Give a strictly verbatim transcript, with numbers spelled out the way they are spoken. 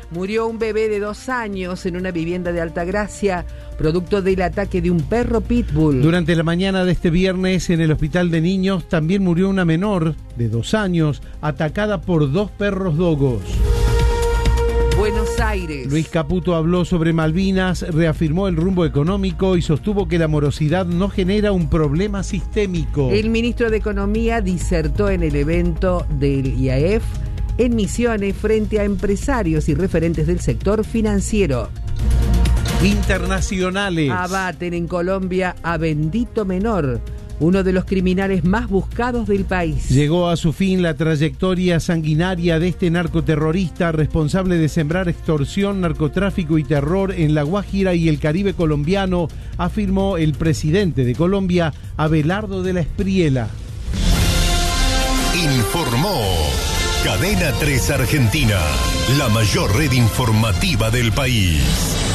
Murió un bebé de dos años en una vivienda de Altagracia, producto del ataque de un perro pitbull. Durante la mañana de este viernes, en el hospital de niños, también murió una menor de dos años, atacada por dos perros dogos. Buenos Aires. Luis Caputo habló sobre Malvinas, reafirmó el rumbo económico y sostuvo que la morosidad no genera un problema sistémico. El ministro de Economía disertó en el evento del I A E F en Misiones frente a empresarios y referentes del sector financiero. Internacionales. Abaten en Colombia a Bendito Menor, uno de los criminales más buscados del país. Llegó a su fin la trayectoria sanguinaria de este narcoterrorista responsable de sembrar extorsión, narcotráfico y terror en La Guajira y el Caribe colombiano, afirmó el presidente de Colombia, Abelardo de la Espriella. Informó Cadena tres Argentina, la mayor red informativa del país.